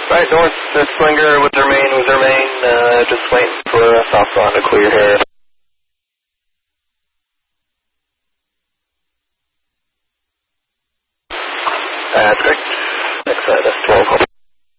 Right north, Slinger with their main, just waiting for southbound to clear here. That's correct. Next side, that's 12.